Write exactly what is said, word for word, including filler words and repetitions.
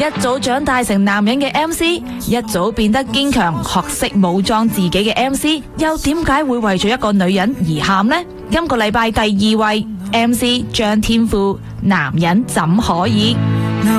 早長大成男人嘅 M C， 一早變得堅強，學識武裝自己嘅 M C， 又點解會為咗一個女人而喊呢？今個禮拜第二位 M C 張天賦，男人怎可以？